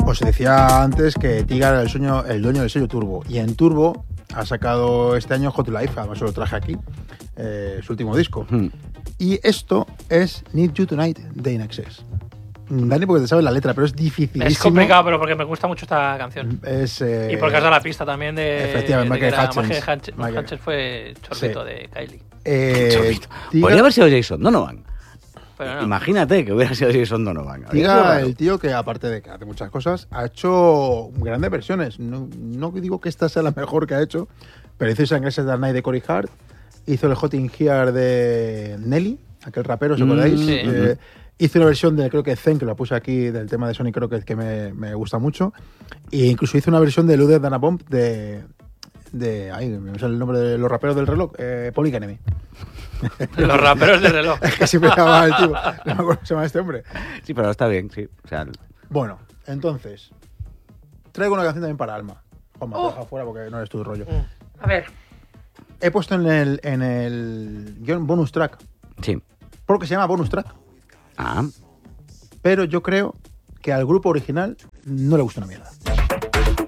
Os decía antes que Tiga era el dueño del sello Turbo. Y en Turbo ha sacado este año Hot Life, además se lo traje aquí, su último disco. Y esto es Need You Tonight de In Excess. Dani, porque te sabes la letra, pero es dificilísimo. Es complicado, pero porque me gusta mucho esta canción. Y porque has dado la pista también de... Efectivamente, Michael Hutchence fue chorrito de Kylie. Podría haber sido Jason Donovan. Pero no. Imagínate que hubiera sido Jason Donovan. Tiga, el tío que aparte de que hace muchas cosas, ha hecho grandes versiones. No digo que esta sea la mejor que ha hecho, pero hizo Sunglasses That Night de Corey Hart, hizo el Hot in Here de Nelly, aquel rapero, ¿os acordáis? Sí. Hizo una versión de, creo que Zen, que la puse aquí, del tema de Sonic Rocket, que me gusta mucho. E incluso hizo una versión de Lude Dana Bomb de me sale el nombre de los raperos del reloj, Public Enemy. Los raperos del reloj. Es que siempre llamaba el tipo. No me acuerdo cómo se llama este hombre. Sí, pero está bien, sí. O sea, Bueno, entonces, traigo una canción también para Alma. Juanma, te dejo afuera porque no eres tu rollo. A ver. He puesto en el guión bonus track. sí. Porque se llama bonus track. Ah, Pero yo creo que al grupo original no le gusta una mierda.